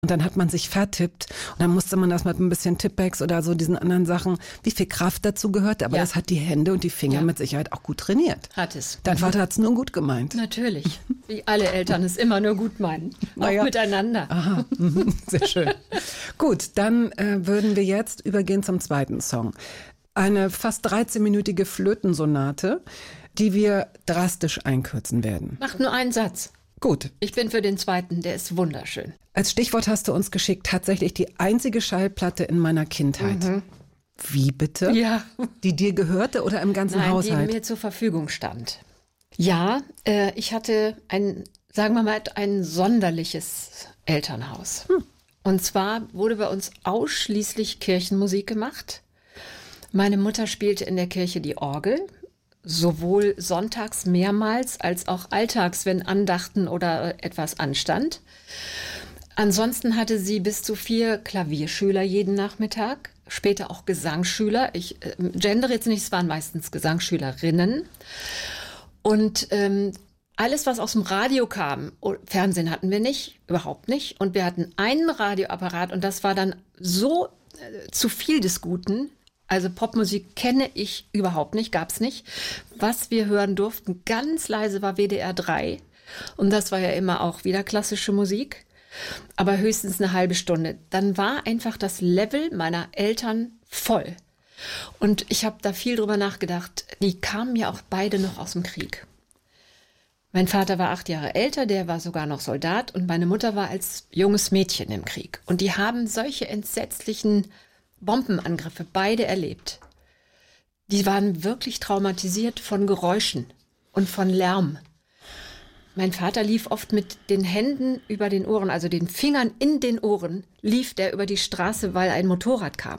Und dann hat man sich vertippt und dann musste man das mit ein bisschen Tippex oder so diesen anderen Sachen, wie viel Kraft dazu gehört. Aber das hat die Hände und die Finger mit Sicherheit auch gut trainiert. Hat es. Dein Vater hat es nur gut gemeint. Natürlich. Wie alle Eltern es immer nur gut meinen. Auch miteinander. Aha, sehr schön. Gut, dann würden wir jetzt übergehen zum zweiten Song. Eine fast 13-minütige Flötensonate, die wir drastisch einkürzen werden. Macht nur einen Satz. Gut. Ich bin für den zweiten, der ist wunderschön. Als Stichwort hast du uns geschickt, tatsächlich die einzige Schallplatte in meiner Kindheit. Mhm. Wie bitte? Ja. Die dir gehörte oder im ganzen Haushalt? Die mir zur Verfügung stand. Ja, ich hatte sagen wir mal, ein sonderliches Elternhaus. Und zwar wurde bei uns ausschließlich Kirchenmusik gemacht. Meine Mutter spielte in der Kirche die Orgel. Sowohl sonntags mehrmals als auch alltags, wenn Andachten oder etwas anstand. Ansonsten hatte sie bis zu 4 Klavierschüler jeden Nachmittag, später auch Gesangsschüler. Ich gendere jetzt nicht, es waren meistens Gesangsschülerinnen. Und alles, was aus dem Radio kam, Fernsehen hatten wir nicht, überhaupt nicht. Und wir hatten einen Radioapparat und das war dann so zu viel des Guten. Also Popmusik kenne ich überhaupt nicht, gab's nicht. Was wir hören durften, ganz leise, war WDR 3. Und das war ja immer auch wieder klassische Musik, aber höchstens eine halbe Stunde. Dann war einfach das Level meiner Eltern voll. Und ich habe da viel drüber nachgedacht. Die kamen ja auch beide noch aus dem Krieg. Mein Vater war 8 Jahre älter, der war sogar noch Soldat. Und meine Mutter war als junges Mädchen im Krieg. Und die haben solche entsetzlichen Bombenangriffe beide erlebt. Die waren wirklich traumatisiert von Geräuschen und von Lärm. Mein Vater lief oft mit den Händen über den Ohren, also den Fingern in den Ohren, lief der über die Straße, weil ein Motorrad kam.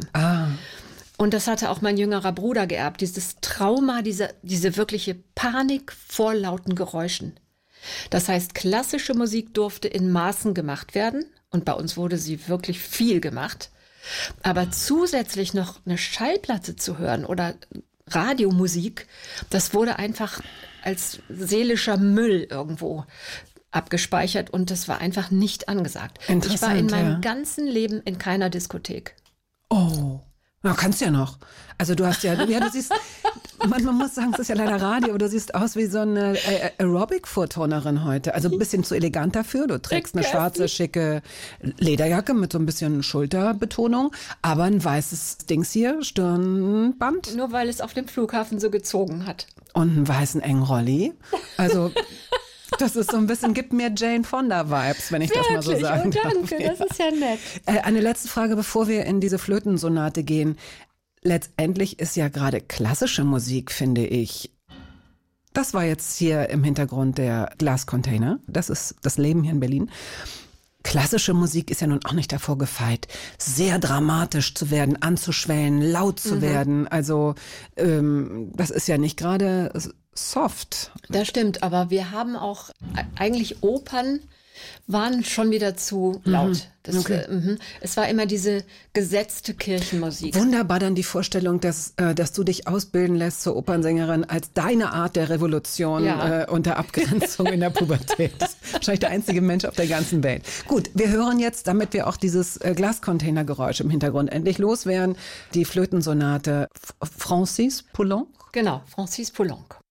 Und das hatte auch mein jüngerer Bruder geerbt, dieses Trauma, diese wirkliche Panik vor lauten Geräuschen. Das heißt, klassische Musik durfte in Maßen gemacht werden und bei uns wurde sie wirklich viel gemacht. Aber zusätzlich noch eine Schallplatte zu hören oder Radiomusik, das wurde einfach als seelischer Müll irgendwo abgespeichert und das war einfach nicht angesagt. Ich war in meinem ganzen Leben in keiner Diskothek. Oh, ja, kannst ja noch. Also du hast ja, du siehst, man muss sagen, es ist ja leider Radio, aber du siehst aus wie so eine Aerobic-Vorturnerin heute. Also ein bisschen zu elegant dafür. Du trägst eine schwarze, schicke Lederjacke mit so ein bisschen Schulterbetonung, aber ein weißes Dings hier, Stirnband. Nur weil es auf dem Flughafen so gezogen hat. Und einen weißen engen Rolli. Also das ist so ein bisschen, gibt mir Jane Fonda-Vibes, wenn ich das mal so sagen darf. Danke, das ist ja nett. Eine letzte Frage, bevor wir in diese Flötensonate gehen. Letztendlich ist ja gerade klassische Musik, finde ich. Das war jetzt hier im Hintergrund der Glascontainer. Das ist das Leben hier in Berlin. Klassische Musik ist ja nun auch nicht davor gefeit, sehr dramatisch zu werden, anzuschwellen, laut zu werden. Also das ist ja nicht gerade soft. Das stimmt, aber wir haben auch eigentlich Opern waren schon wieder zu laut. Es war immer diese gesetzte Kirchenmusik. Wunderbar dann die Vorstellung, dass du dich ausbilden lässt zur Opernsängerin als deine Art der Revolution unter Abgrenzung in der Pubertät. Das ist wahrscheinlich der einzige Mensch auf der ganzen Welt. Gut, wir hören jetzt, damit wir auch dieses Glascontainergeräusch im Hintergrund endlich loswerden, die Flötensonate Francis Poulenc. Genau, Francis Poulenc.